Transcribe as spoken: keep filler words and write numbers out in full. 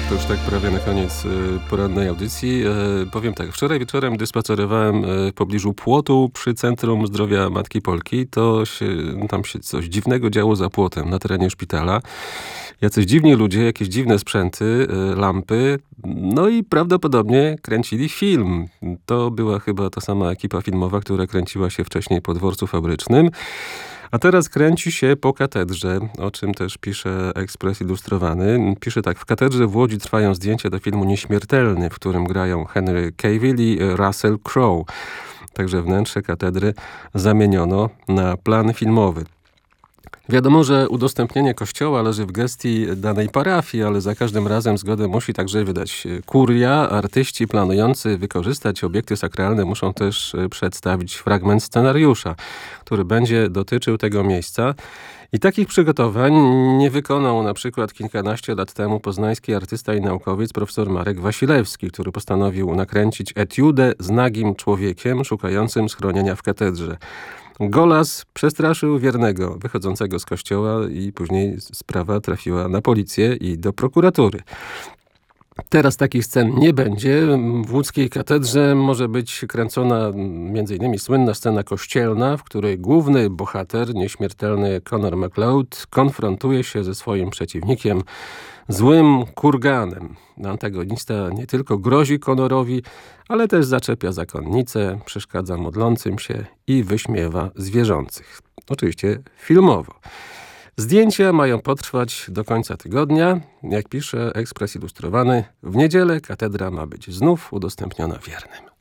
To już tak prawie na koniec y, porannej audycji. Y, powiem tak, wczoraj wieczorem, gdy spacerowałem y, w pobliżu płotu przy Centrum Zdrowia Matki Polki, to się, tam się coś dziwnego działo za płotem na terenie szpitala. Jacyś dziwni ludzie, jakieś dziwne sprzęty, y, lampy, no i prawdopodobnie kręcili film. To była chyba ta sama ekipa filmowa, która kręciła się wcześniej po dworcu fabrycznym. A teraz kręci się po katedrze, o czym też pisze Ekspres Ilustrowany. Pisze tak, w katedrze w Łodzi trwają zdjęcia do filmu Nieśmiertelny, w którym grają Henry Cavill i Russell Crowe. Także wnętrze katedry zamieniono na plan filmowy. Wiadomo, że udostępnienie kościoła leży w gestii danej parafii, ale za każdym razem zgodę musi także wydać kuria. Artyści planujący wykorzystać obiekty sakralne muszą też przedstawić fragment scenariusza, który będzie dotyczył tego miejsca. I takich przygotowań nie wykonał na przykład kilkanaście lat temu poznański artysta i naukowiec profesor Marek Wasilewski, który postanowił nakręcić etiudę z nagim człowiekiem szukającym schronienia w katedrze. Golas przestraszył wiernego wychodzącego z kościoła i później sprawa trafiła na policję i do prokuratury. Teraz takich scen nie będzie. W łódzkiej katedrze może być kręcona między innymi słynna scena kościelna, w której główny bohater, nieśmiertelny Conor McLeod, konfrontuje się ze swoim przeciwnikiem, złym kurganem. Antagonista nie tylko grozi Conorowi, ale też zaczepia zakonnicę, przeszkadza modlącym się i wyśmiewa zwierzących. Oczywiście filmowo. Zdjęcia mają potrwać do końca tygodnia. Jak pisze Ekspres Ilustrowany, w niedzielę katedra ma być znów udostępniona wiernym.